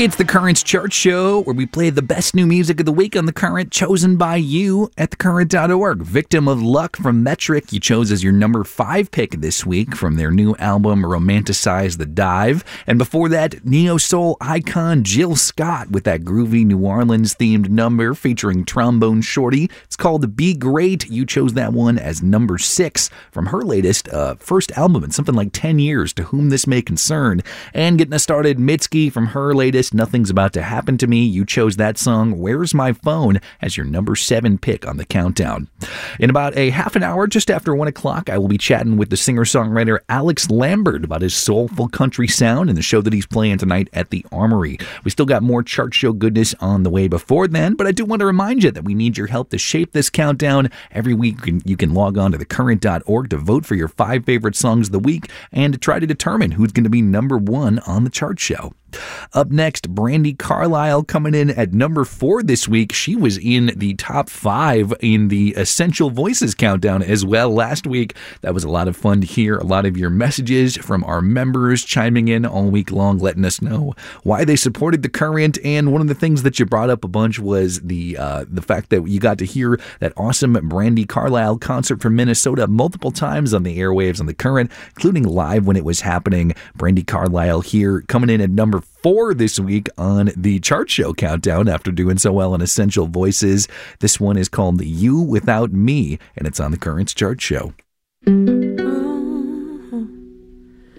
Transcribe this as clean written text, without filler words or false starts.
It's the Currents Chart Show, where we play the best new music of the week on The Current, chosen by you at thecurrent.org. Victim of Luck from Metric, you chose as your number 5 pick this week from their new album, Romanticize the Dive. And before that, neo-soul icon Jill Scott with that groovy New Orleans-themed number featuring Trombone Shorty. It's called Be Great. You chose that one as number 6 from her latest first album in something like 10 years, To Whom This May Concern. And getting us started, Mitski from her latest Nothing's About to Happen to Me. You chose that song, Where's My Phone, as your number 7 pick on the countdown. In about a half an hour, just after 1 o'clock, I will be chatting with the singer-songwriter Alex Lambert about his soulful country sound and the show that he's playing tonight at the Armory. We still got more chart show goodness on the way before then, but I do want to remind you that we need your help to shape this countdown. Every week you can log on to thecurrent.org to vote for your 5 favorite songs of the week and to try to determine who's going to be number 1 on the chart show. Up next, Brandi Carlile coming in at number 4 this week. She was in the top 5 in the Essential Voices countdown as well last week. That was a lot of fun to hear. A lot of your messages from our members chiming in all week long, letting us know why they supported The Current. And one of the things that you brought up a bunch was the fact that you got to hear that awesome Brandi Carlile concert from Minnesota multiple times on the airwaves on The Current, including live when it was happening. Brandi Carlile here coming in at number 4 this week on the chart show countdown after doing so well on Essential Voices. This one is called You Without Me, and it's on the Currents Chart Show.